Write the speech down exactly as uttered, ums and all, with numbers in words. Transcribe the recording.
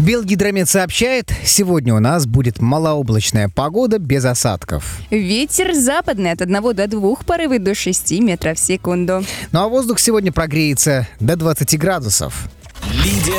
Белгидромет сообщает, сегодня у нас будет малооблачная погода без осадков. Ветер западный от одного до двух, порывы до шести метров в секунду. Ну а воздух сегодня прогреется до двадцати градусов. Лидия